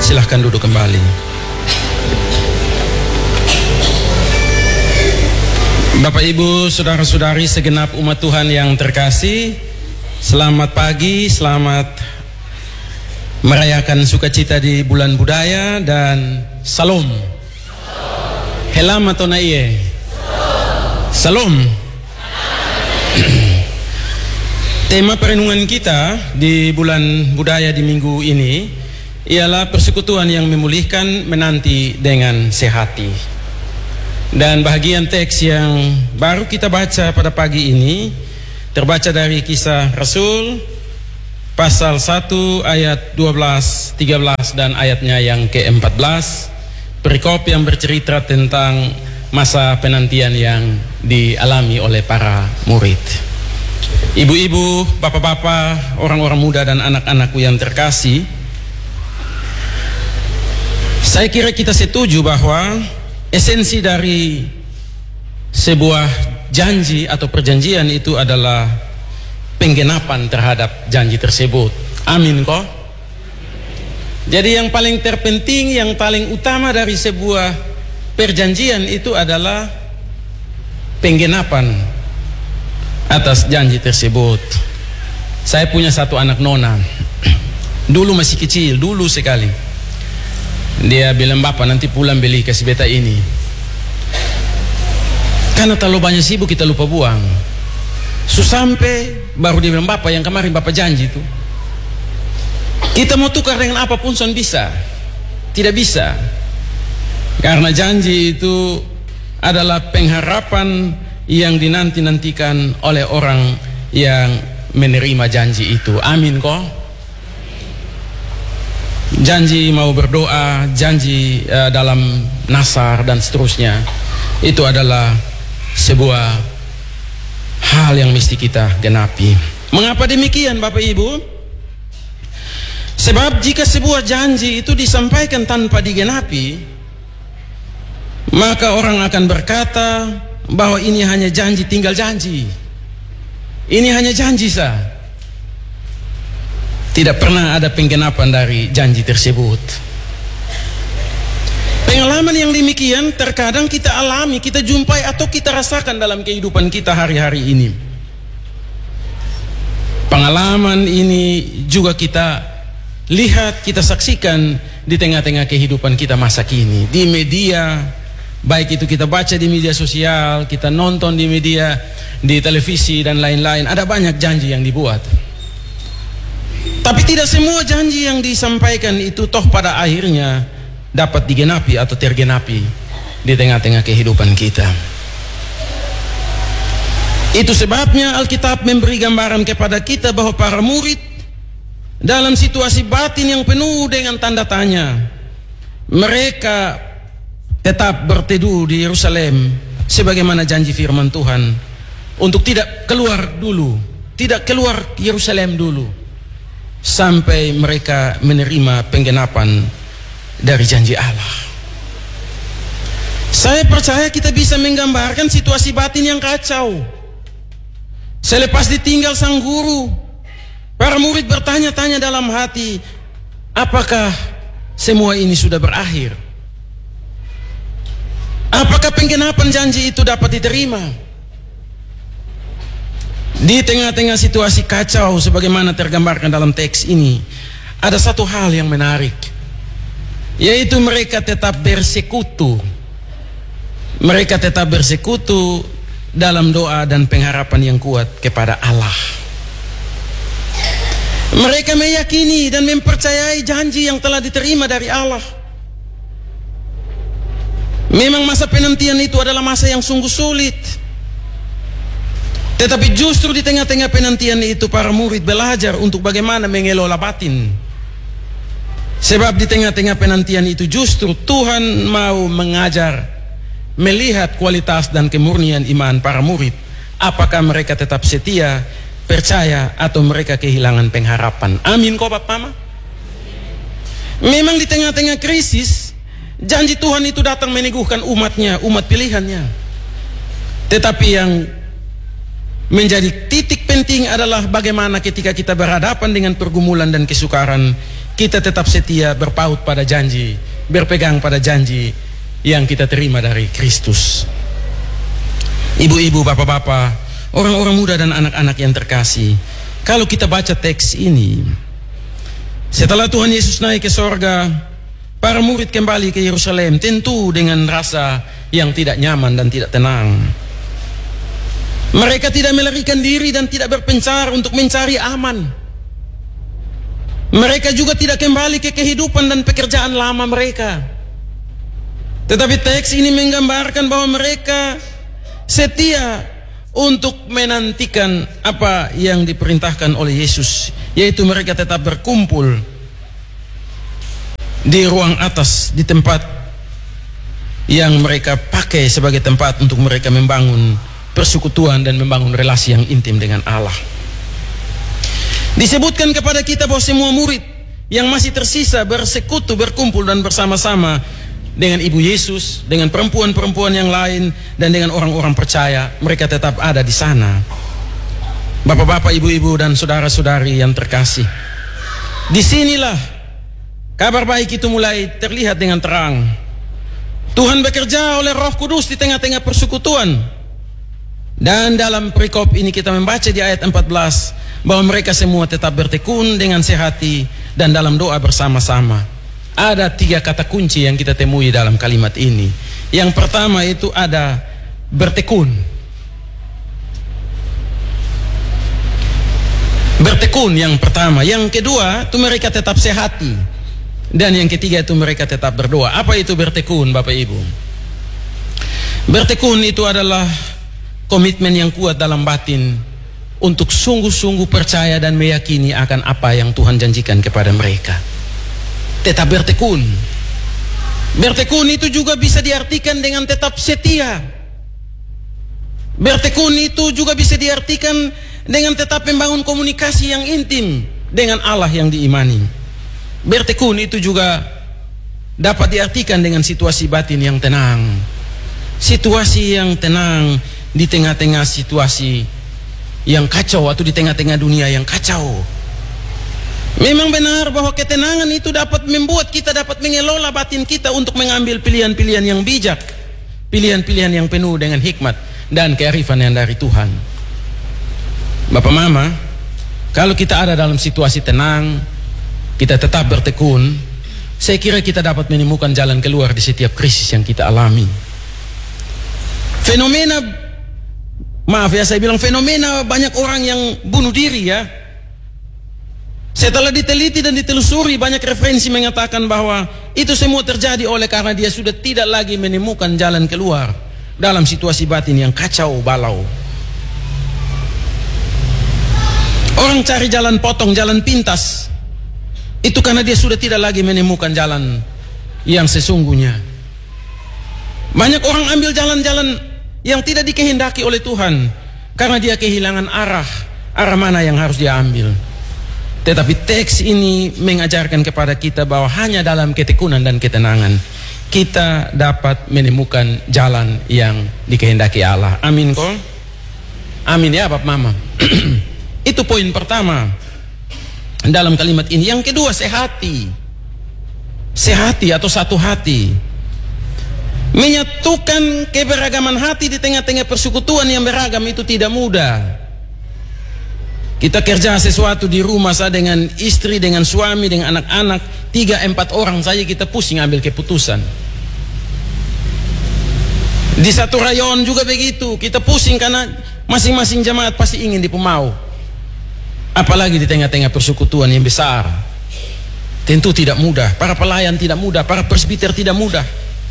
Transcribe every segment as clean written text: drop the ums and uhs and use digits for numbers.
Silahkan duduk kembali. Bapak Ibu, saudara-saudari segenap umat Tuhan yang terkasih, selamat pagi, selamat merayakan sukacita di bulan budaya dan salam. Helam atau naiye? Salam. Tema perenungan kita di bulan budaya di minggu ini ialah persekutuan yang memulihkan menanti dengan sehati. Dan bahagian teks yang baru kita baca pada pagi ini terbaca dari Kisah Rasul pasal 1 ayat 12, 13 dan ayatnya yang ke-14, perikop yang bercerita tentang masa penantian yang dialami oleh para murid. Ibu-ibu, bapak-bapak, orang-orang muda dan anak-anakku yang terkasih, saya kira kita setuju bahwa esensi dari sebuah janji atau perjanjian itu adalah penggenapan terhadap janji tersebut. Amin kok? Jadi yang paling terpenting, yang paling utama dari sebuah perjanjian itu adalah penggenapan atas janji tersebut. Saya punya satu anak nona, dulu masih kecil, dulu sekali. Dia bilang, "Bapak nanti pulang beli kasih beta ini." Karena terlalu banyak sibuk kita lupa buang. Sampai baru dia bilang, "Bapak yang kemarin Bapak janji itu, kita mau tukar dengan apapun son bisa." Tidak bisa. Karena janji itu adalah pengharapan yang dinanti-nantikan oleh orang yang menerima janji itu. Amin kok? Janji mau berdoa, janji dalam nasar dan seterusnya, itu adalah sebuah hal yang mesti kita genapi. Mengapa demikian Bapak Ibu? Sebab jika sebuah janji itu disampaikan tanpa digenapi, maka orang akan berkata bahwa ini hanya janji, tinggal janji. Ini hanya janji saja. Tidak pernah ada penggenapan dari janji tersebut. Pengalaman yang demikian terkadang kita alami, kita jumpai atau kita rasakan dalam kehidupan kita hari-hari ini. Pengalaman ini juga kita lihat, kita saksikan di tengah-tengah kehidupan kita masa kini. Di media, baik itu kita baca di media sosial, kita nonton di media, di televisi dan lain-lain, ada banyak janji yang dibuat. Tapi tidak semua janji yang disampaikan itu toh pada akhirnya dapat digenapi atau tergenapi di tengah-tengah kehidupan kita. Itu sebabnya Alkitab memberi gambaran kepada kita bahwa para murid dalam situasi batin yang penuh dengan tanda tanya, mereka tetap berteduh di Yerusalem sebagaimana janji firman Tuhan untuk tidak keluar dulu, tidak keluar Yerusalem dulu sampai mereka menerima penggenapan dari janji Allah. Saya percaya kita bisa menggambarkan situasi batin yang kacau. Selepas ditinggal sang guru, para murid bertanya-tanya dalam hati, apakah semua ini sudah berakhir? Apakah penggenapan janji itu dapat diterima? Di tengah-tengah situasi kacau sebagaimana tergambarkan dalam teks ini, ada satu hal yang menarik, yaitu mereka tetap bersekutu. Mereka tetap bersekutu dalam doa dan pengharapan yang kuat kepada Allah. Mereka meyakini dan mempercayai janji yang telah diterima dari Allah. Memang masa penantian itu adalah masa yang sungguh sulit. Tetapi justru di tengah-tengah penantian itu para murid belajar untuk bagaimana mengelola batin. Sebab di tengah-tengah penantian itu justru Tuhan mau mengajar, melihat kualitas dan kemurnian iman para murid. Apakah mereka tetap setia, percaya, atau mereka kehilangan pengharapan. Amin kok Bapak Mama? Memang di tengah-tengah krisis, janji Tuhan itu datang meneguhkan umatnya, umat pilihannya. Tetapi yang menjadi titik penting adalah bagaimana ketika kita berhadapan dengan pergumulan dan kesukaran, kita tetap setia berpaut pada janji, berpegang pada janji yang kita terima dari Kristus. Ibu-ibu, bapak-bapak, orang-orang muda dan anak-anak yang terkasih, kalau kita baca teks ini, setelah Tuhan Yesus naik ke sorga, para murid kembali ke Yerusalem, tentu dengan rasa yang tidak nyaman dan tidak tenang. Mereka tidak melarikan diri dan tidak berpencar untuk mencari aman. Mereka juga tidak kembali ke kehidupan dan pekerjaan lama mereka. Tetapi teks ini menggambarkan bahwa mereka setia untuk menantikan apa yang diperintahkan oleh Yesus, yaitu mereka tetap berkumpul di ruang atas, di tempat yang mereka pakai sebagai tempat untuk mereka membangun persekutuan dan membangun relasi yang intim dengan Allah. Disebutkan kepada kita bahwa semua murid yang masih tersisa bersekutu, berkumpul dan bersama-sama dengan Ibu Yesus, dengan perempuan-perempuan yang lain, dan dengan orang-orang percaya. Mereka tetap ada di sana. Bapak-bapak, ibu-ibu, dan saudara-saudari yang terkasih, disinilah kabar baik itu mulai terlihat dengan terang. Tuhan bekerja oleh Roh Kudus di tengah-tengah persekutuan. Dan dalam perikop ini kita membaca di ayat 14 bahwa mereka semua tetap bertekun dengan sehati dan dalam doa bersama-sama. Ada 3 kata kunci yang kita temui dalam kalimat ini. Yang pertama itu ada bertekun. Bertekun yang pertama. Yang kedua itu mereka tetap sehati. Dan yang ketiga itu mereka tetap berdoa. Apa itu bertekun, Bapak Ibu? Bertekun itu adalah komitmen yang kuat dalam batin untuk sungguh-sungguh percaya dan meyakini akan apa yang Tuhan janjikan kepada mereka. Tetap bertekun. Bertekun itu juga bisa diartikan dengan tetap setia. Bertekun itu juga bisa diartikan dengan tetap membangun komunikasi yang intim dengan Allah yang diimani. Bertekun itu juga dapat diartikan dengan situasi batin yang tenang. Situasi yang tenang di tengah-tengah situasi yang kacau atau di tengah-tengah dunia yang kacau. Memang benar bahwa ketenangan itu dapat membuat kita dapat mengelola batin kita untuk mengambil pilihan-pilihan yang bijak, pilihan-pilihan yang penuh dengan hikmat dan kearifan yang dari Tuhan. Bapak Mama, kalau kita ada dalam situasi tenang, kita tetap bertekun, saya kira kita dapat menemukan jalan keluar di setiap krisis yang kita alami. Fenomena banyak orang yang bunuh diri ya. Setelah diteliti dan ditelusuri, banyak referensi mengatakan bahwa itu semua terjadi oleh karena dia sudah tidak lagi menemukan jalan keluar dalam situasi batin yang kacau balau. Orang cari jalan potong, jalan pintas, itu karena dia sudah tidak lagi menemukan jalan yang sesungguhnya. Banyak orang ambil jalan-jalan yang tidak dikehendaki oleh Tuhan karena dia kehilangan arah mana yang harus dia ambil. Tetapi teks ini mengajarkan kepada kita bahwa hanya dalam ketekunan dan ketenangan kita dapat menemukan jalan yang dikehendaki Allah. Amin kok? Amin ya Bapak Mama. Itu poin pertama dalam kalimat ini. Yang kedua, sehati. Sehati atau satu hati. Menyatukan keberagaman hati di tengah-tengah persekutuan yang beragam itu tidak mudah. Kita kerja sesuatu di rumah saya dengan istri, dengan suami, dengan anak-anak, 3-4 orang saja kita pusing ambil keputusan. Di satu rayon juga begitu, kita pusing karena masing-masing jemaat pasti ingin dipemau. Apalagi di tengah-tengah persekutuan yang besar. Tentu tidak mudah, para pelayan tidak mudah, para presbiter tidak mudah.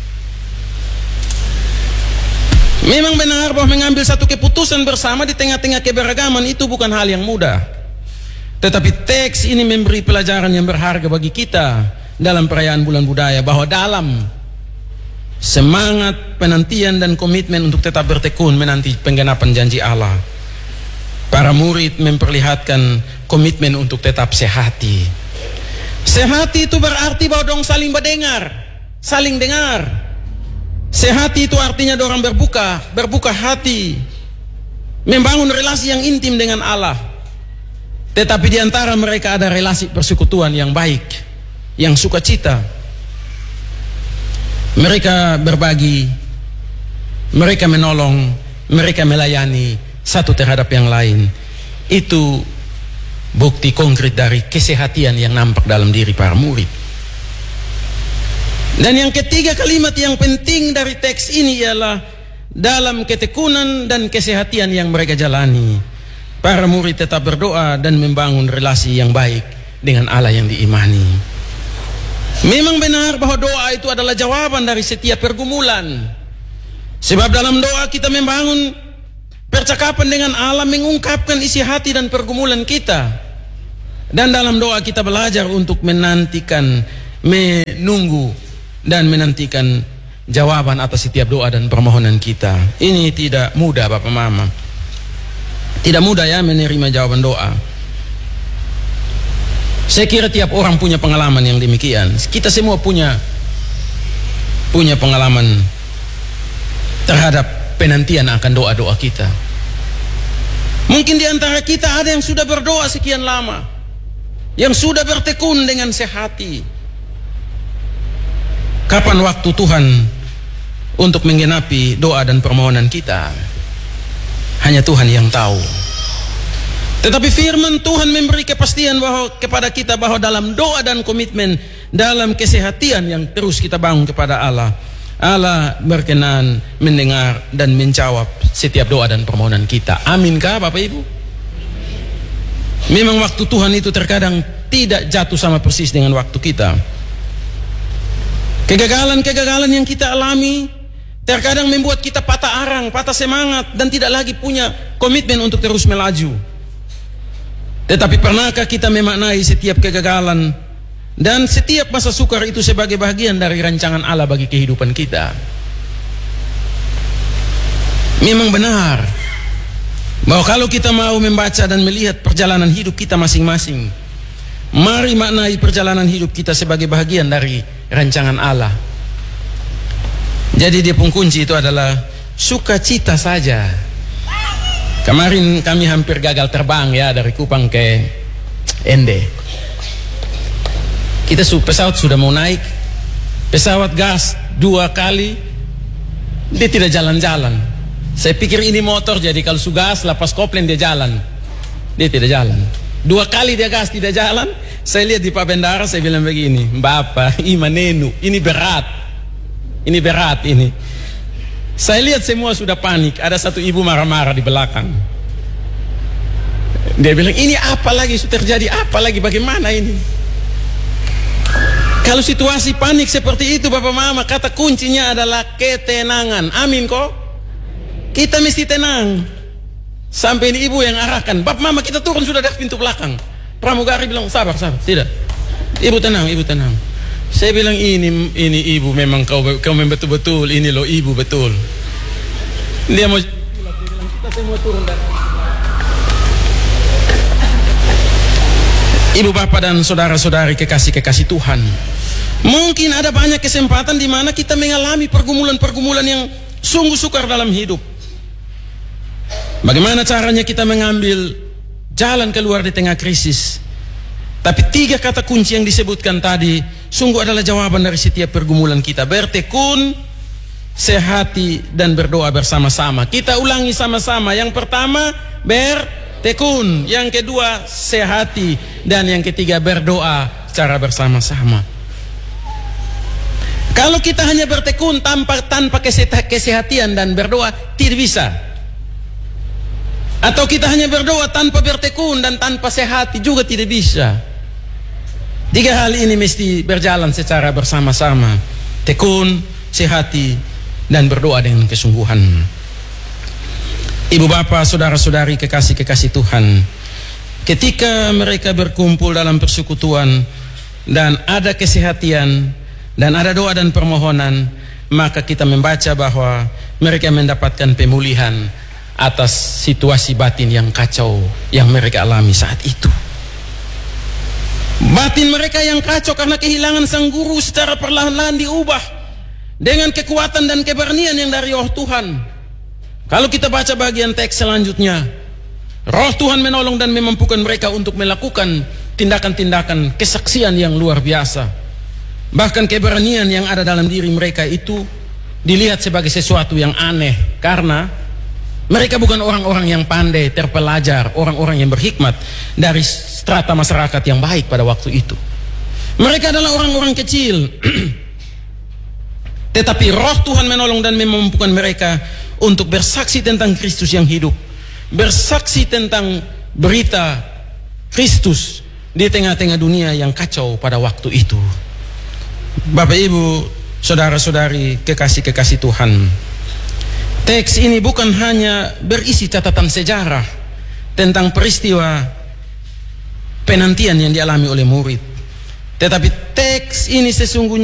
Memang benar bahwa mengambil satu keputusan bersama di tengah-tengah keberagaman itu bukan hal yang mudah. Tetapi teks ini memberi pelajaran yang berharga bagi kita dalam perayaan Bulan Budaya, bahwa dalam semangat penantian dan komitmen untuk tetap bertekun menanti penggenapan janji Allah, para murid memperlihatkan komitmen untuk tetap sehati. Sehati itu berarti bahwa dong saling mendengar, saling dengar. Sehati itu artinya dorang berbuka hati, membangun relasi yang intim dengan Allah. Tetapi di antara mereka ada relasi persekutuan yang baik. yang sukacita. Mereka berbagi, mereka menolong, mereka melayani satu terhadap yang lain. Itu bukti konkret dari kesehatian yang nampak dalam diri para murid. Dan yang ketiga kalimat yang penting dari teks ini ialah dalam ketekunan dan kesehatian yang mereka jalani, para murid tetap berdoa dan membangun relasi yang baik dengan Allah yang diimani. Memang benar bahwa doa itu adalah jawaban dari setiap pergumulan. Sebab dalam doa kita membangun percakapan dengan Allah, mengungkapkan isi hati dan pergumulan kita. Dan dalam doa kita belajar untuk menantikan, menunggu dan menantikan jawaban atas setiap doa dan permohonan kita. Ini tidak mudah Bapak Mama. Tidak mudah ya menerima jawaban doa. Saya kira tiap orang punya pengalaman yang demikian. Kita semua punya pengalaman terhadap penantian akan doa-doa kita. Mungkin di antara kita ada yang sudah berdoa sekian lama, yang sudah bertekun dengan sehati. Kapan waktu Tuhan untuk menggenapi doa dan permohonan kita? Hanya Tuhan yang tahu. Tetapi firman Tuhan memberi kepastian kepada kita bahwa dalam doa dan komitmen, dalam kesehatian yang terus kita bangun kepada Allah, Allah berkenan mendengar dan menjawab setiap doa dan permohonan kita. Aminkah Bapak Ibu? Memang waktu Tuhan itu terkadang tidak jatuh sama persis dengan waktu kita. Kegagalan-kegagalan yang kita alami terkadang membuat kita patah arang, patah semangat, dan tidak lagi punya komitmen untuk terus melaju. Tetapi pernahkah kita memaknai setiap kegagalan dan setiap masa sukar itu sebagai bagian dari rancangan Allah bagi kehidupan kita? Memang benar bahwa kalau kita mau membaca dan melihat perjalanan hidup kita masing-masing, mari maknai perjalanan hidup kita sebagai bagian dari rancangan Allah. Jadi dia pun kunci itu adalah sukacita saja. Kemarin kami hampir gagal terbang ya dari Kupang ke Ende. Pesawat sudah mau naik, pesawat gas 2 kali, dia tidak jalan-jalan. Saya pikir ini motor, jadi kalau sugas lepas kopling dia jalan. Dia tidak jalan. 2 kali dia gas tidak jalan. Saya lihat di Pak Bendara, saya bilang begini, Bapak, imanenu, ini berat. Ini berat ini. Saya lihat semua sudah panik. Ada satu ibu marah-marah di belakang. Dia bilang, ini apa lagi sudah terjadi? Apa lagi? Bagaimana ini? Kalau situasi panik seperti itu Bapak Mama, kata kuncinya adalah ketenangan. Amin kok? Kita mesti tenang. Sampai ini ibu yang arahkan. Bapak Mama, kita turun sudah dari pintu belakang. Pramugari bilang, sabar. Tidak. Ibu tenang. Saya bilang ini ibu memang kau memang betul-betul ini loh ibu betul. Dia mau bilang kita semua turun dari Ibu bapak dan saudara-saudari kekasih-kekasih Tuhan. Mungkin ada banyak kesempatan di mana kita mengalami pergumulan-pergumulan yang sungguh sukar dalam hidup. Bagaimana caranya kita mengambil jalan keluar di tengah krisis? Tapi 3 kata kunci yang disebutkan tadi sungguh adalah jawaban dari setiap pergumulan kita. Bertekun, sehati, dan berdoa bersama-sama. Kita ulangi sama-sama. Yang pertama, bertekun. Yang kedua, sehati. Dan yang ketiga, berdoa secara bersama-sama. Kalau kita hanya bertekun tanpa kesehatian dan berdoa, tidak bisa. Atau kita hanya berdoa tanpa bertekun dan tanpa sehati, juga tidak bisa. 3 hal ini mesti berjalan secara bersama-sama. Tekun, sehati, dan berdoa dengan kesungguhan. Ibu bapak, saudara-saudari kekasih-kekasih Tuhan, ketika mereka berkumpul dalam persekutuan dan ada kesehatian dan ada doa dan permohonan, maka kita membaca bahwa mereka mendapatkan pemulihan atas situasi batin yang kacau yang mereka alami saat itu. Batin mereka yang kacau karena kehilangan sang guru secara perlahan-lahan diubah dengan kekuatan dan keberanian yang dari Roh Tuhan. Kalau kita baca bagian teks selanjutnya, Roh Tuhan menolong dan memampukan mereka untuk melakukan tindakan-tindakan kesaksian yang luar biasa. Bahkan keberanian yang ada dalam diri mereka itu dilihat sebagai sesuatu yang aneh, karena mereka bukan orang-orang yang pandai, terpelajar, orang-orang yang berhikmat dari strata masyarakat yang baik pada waktu itu. Mereka adalah orang-orang kecil. Tetapi roh Tuhan menolong dan memampukan mereka untuk bersaksi tentang Kristus yang hidup, bersaksi tentang berita Kristus di tengah-tengah dunia yang kacau pada waktu itu. Bapak Ibu, saudara-saudari kekasih-kekasih Tuhan, teks ini bukan hanya berisi catatan sejarah tentang peristiwa penantian yang dialami oleh murid, tetapi teks ini sesungguhnya